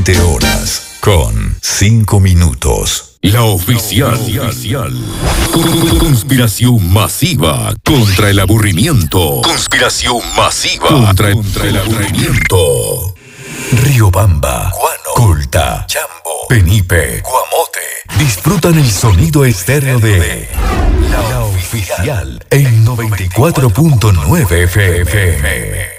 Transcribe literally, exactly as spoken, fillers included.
veinte horas con cinco minutos. La oficial. Conspiración masiva contra el aburrimiento. Conspiración masiva contra, contra el aburrimiento. Riobamba, Guano, Colta, Chambo, Penipe, Guamote. Disfrutan el sonido estéreo de La Oficial en noventa y cuatro punto nueve F M.